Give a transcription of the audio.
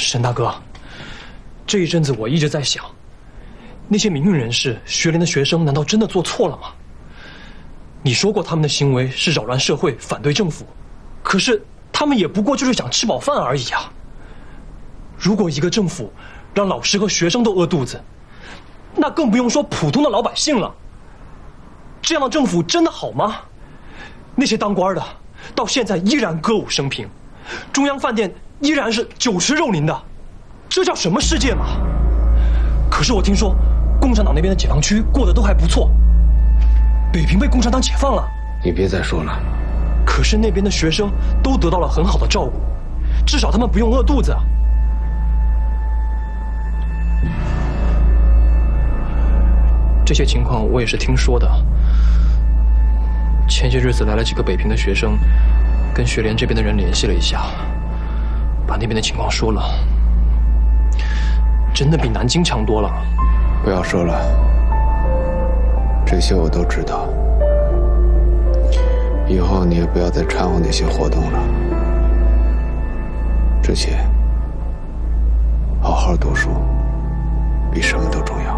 沈大哥，这一阵子我一直在想，那些民运人士、学联的学生，难道真的做错了吗？你说过他们的行为是扰乱社会、反对政府，可是他们也不过就是想吃饱饭而已啊。如果一个政府让老师和学生都饿肚子，那更不用说普通的老百姓了。这样的政府真的好吗？那些当官的到现在依然歌舞升平，中央饭店依然是酒池肉林的，这叫什么世界嘛？可是我听说共产党那边的解放区过得都还不错，北平被共产党解放了。 你别再说了。 可是那边的学生都得到了很好的照顾，至少他们不用饿肚子啊。这些情况我也是听说的。前些日子来了几个北平的学生，跟学联这边的人联系了一下，把那边的情况说了，真的比南京强多了。 不要说了，这些我都知道。以后你也不要再掺和那些活动了。这些，好好读书，比什么都重要。